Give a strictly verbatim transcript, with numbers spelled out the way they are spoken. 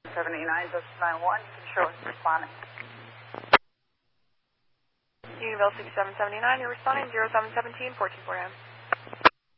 seventy-nine, just nine one, you can show us responding. Unionville sixty-seven seventy-nine, you're responding zero seven one seven, fourteen four M.